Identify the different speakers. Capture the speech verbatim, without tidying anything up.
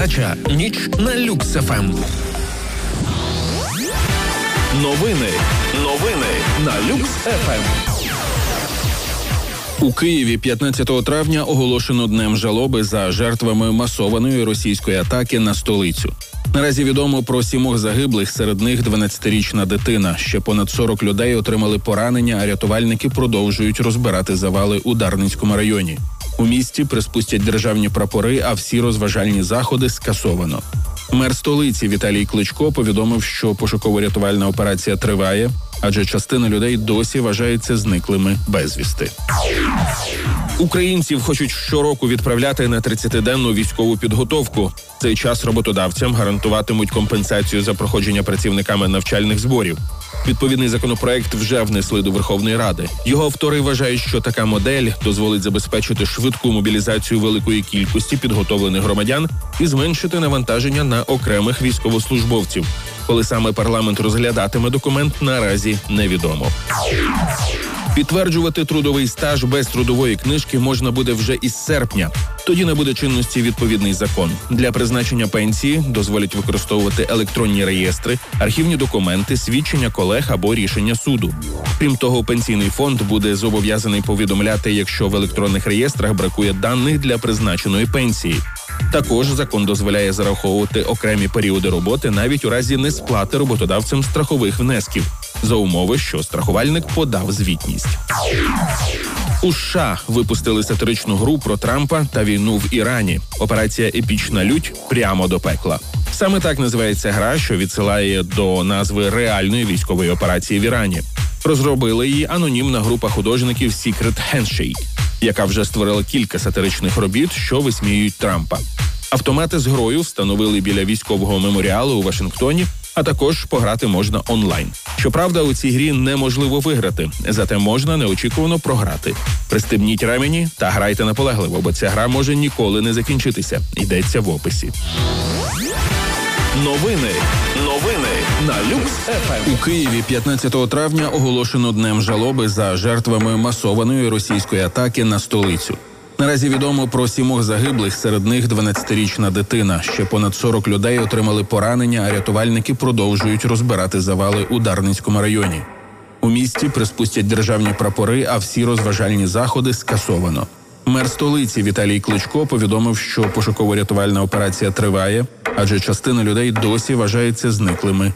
Speaker 1: передача «Ніч на Люкс-ФМ». Новини. Новини на Люкс-ФМ. У Києві п'ятнадцятого травня оголошено днем жалоби за жертвами масованої російської атаки на столицю. Наразі відомо про сімох загиблих, серед них дванадцятирічна дитина. Ще понад сорок людей отримали поранення, а рятувальники продовжують розбирати завали у Дарницькому районі. У місті приспустять державні прапори, а всі розважальні заходи скасовано. Мер столиці Віталій Кличко повідомив, що пошуково-рятувальна операція триває, адже частина людей досі вважається зниклими безвісти. Українців хочуть щороку відправляти на тридцятиденну військову підготовку. Цей час роботодавцям гарантуватимуть компенсацію за проходження працівниками навчальних зборів. Відповідний законопроект вже внесли до Верховної Ради. Його автори вважають, що така модель дозволить забезпечити швидку мобілізацію великої кількості підготовлених громадян і зменшити навантаження на окремих військовослужбовців. Коли саме парламент розглядатиме документ, наразі невідомо. Підтверджувати трудовий стаж без трудової книжки можна буде вже із серпня. Тоді набуде чинності відповідний закон. Для призначення пенсії дозволять використовувати електронні реєстри, архівні документи, свідчення колег або рішення суду. Крім того, пенсійний фонд буде зобов'язаний повідомляти, якщо в електронних реєстрах бракує даних для призначеної пенсії. Також закон дозволяє зараховувати окремі періоди роботи навіть у разі несплати роботодавцем страхових внесків, за умови, що страхувальник подав звітність. У США випустили сатиричну гру про Трампа та війну в Ірані. Операція «Епічна лють» прямо до пекла. Саме так називається гра, що відсилає до назви реальної військової операції в Ірані. Розробила її анонімна група художників Secret Handshake, яка вже створила кілька сатиричних робіт, що висміюють Трампа. Автомати з грою встановили біля військового меморіалу у Вашингтоні, а також пограти можна онлайн. Щоправда, у цій грі неможливо виграти, зате можна неочікувано програти. Пристебніть ремені та грайте наполегливо, бо ця гра може ніколи не закінчитися. Йдеться в описі. Новини. Новини на Люкс-ФМ. У Києві п'ятнадцятого травня оголошено днем жалоби за жертвами масованої російської атаки на столицю. Наразі відомо про сімох загиблих, серед них дванадцятирічна дитина. Ще понад сорок людей отримали поранення, а рятувальники продовжують розбирати завали у Дарницькому районі. У місті приспустять державні прапори, а всі розважальні заходи скасовано. Мер столиці Віталій Кличко повідомив, що пошуково-рятувальна операція триває, адже частина людей досі вважається зниклими